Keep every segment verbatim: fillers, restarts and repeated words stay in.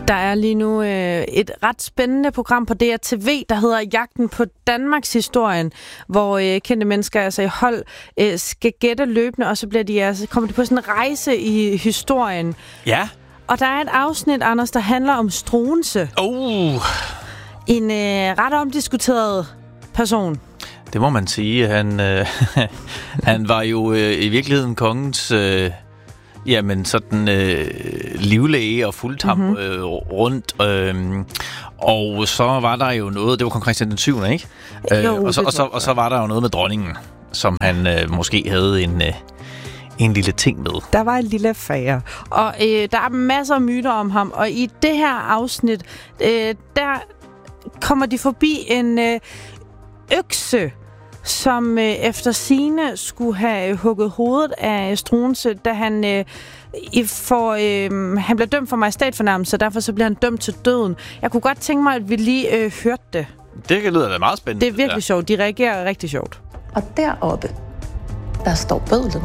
Der er lige nu øh, et ret spændende program på D R T V, der hedder Jagten på Danmarks historien, hvor øh, kendte mennesker altså i hold øh, skal gætte løbende, og så bliver de altså, kommer de på sådan en rejse i historien. Ja. Og der er et afsnit, Anders, der handler om Struensee. Oh. En øh, ret omdiskuteret person. Det må man sige. Han, øh, han var jo øh, i virkeligheden kongens øh, jamen, sådan, øh, livlæge og fulgte ham mm-hmm. øh, rundt. Øh, og så var der jo noget, det var kong Christian den syvende, ikke? Øh, jo, og, så, og, så, og så var der jo noget med dronningen, som han øh, måske havde en... Øh, en lille ting med. Der var en lille affære. Og øh, der er masser af myter om ham. Og i det her afsnit, øh, der kommer de forbi en øh, økse, som øh, efter sigende skulle have hugget hovedet af Struensee, da han, øh, for, øh, han blev dømt for majestætfornærmelse, og derfor så bliver han dømt til døden. Jeg kunne godt tænke mig, at vi lige øh, hørte det. Det lyder da meget spændende. Det er virkelig det sjovt. De reagerer rigtig sjovt. Og deroppe, der står bødlen.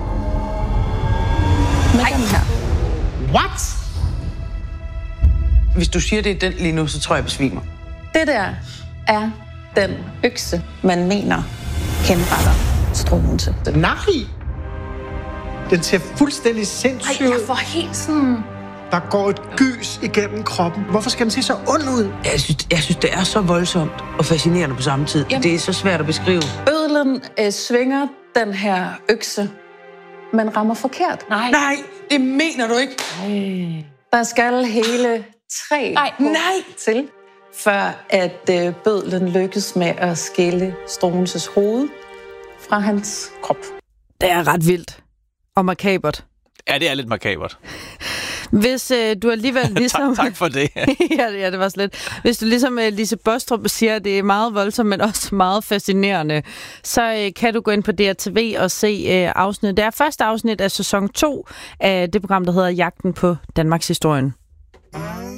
Med den her. What? Hvis du siger, det er den lige nu, så tror jeg, jeg besvimer. Det der er den økse, man mener henretter Struensee. Nej! Den ser fuldstændig sindssyg ud. Ej, jeg får helt sådan... Der går et gys igennem kroppen. Hvorfor skal den se så ond ud? Jeg synes, jeg synes, det er så voldsomt og fascinerende på samme tid. Jamen. Det er så svært at beskrive. Bødlen øh, svinger den her økse, men rammer forkert. Nej, Nej det mener du ikke. Ej. Der skal hele tre Nej, nej. til, før at øh, bødlen lykkes med at skille Struensees hoved fra hans krop. Det er ret vildt og makabert. Ja, det er lidt makabert. Hvis øh, du alligevel ligesom... tak, tak for det. ja, ja, det var slet. Hvis du ligesom øh, Lise Baastrup siger, at det er meget voldsomt, men også meget fascinerende, så øh, kan du gå ind på D R T V og se øh, afsnit. Det er første afsnit af sæson to af det program, der hedder Jagten på Danmarks historien.